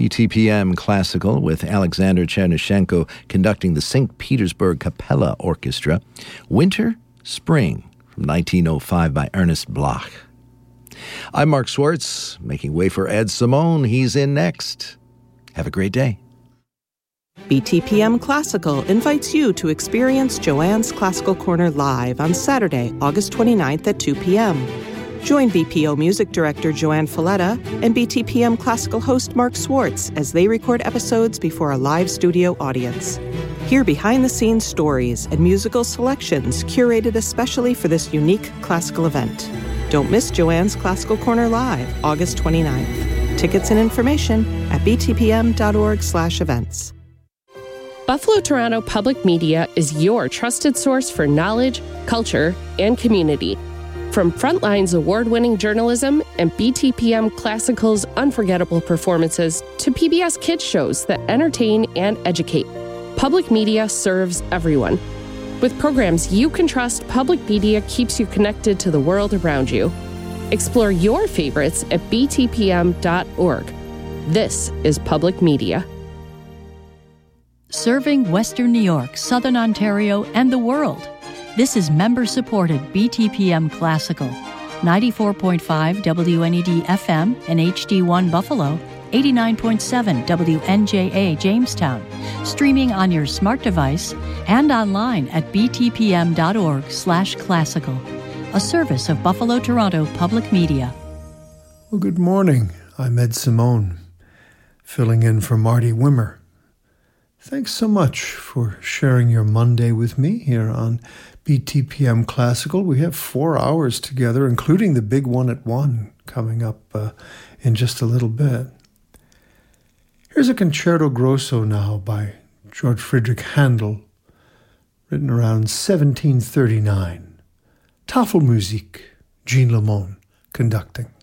BTPM Classical with Alexander Chernyshenko conducting the St. Petersburg Capella Orchestra. Winter, Spring from 1905 by Ernest Bloch. I'm Mark Schwartz, making way for Ed Simone. He's in next. Have a great day. BTPM Classical invites you to experience Joanne's Classical Corner live on Saturday, August 29th at 2 p.m. Join BPO Music Director Joanne Falletta and BTPM Classical host Mark Schwartz as they record episodes before a live studio audience. Hear behind-the-scenes stories and musical selections curated especially for this unique classical event. Don't miss Joanne's Classical Corner live, August 29th. Tickets and information at btpm.org/events. Buffalo Toronto Public Media is your trusted source for knowledge, culture, and community. From Frontline's award-winning journalism and BTPM Classical's unforgettable performances to PBS Kids shows that entertain and educate, public media serves everyone. With programs you can trust, public media keeps you connected to the world around you. Explore your favorites at btpm.org. This is public media. Serving Western New York, Southern Ontario, and the world. This is member-supported BTPM Classical, 94.5 WNED FM and HD1 Buffalo, 89.7 WNJA Jamestown, streaming on your smart device and online at btpm.org/classical, a service of Buffalo Toronto Public Media. Well, good morning. I'm Ed Simone, filling in for Marty Wimmer. Thanks so much for sharing your Monday with me here on BTPM Classical. We have 4 hours together, including the big one at 1 coming up in just a little bit. Here's a Concerto Grosso now by George Friedrich Handel, written around 1739. Tafelmusik, Jean Lamone conducting.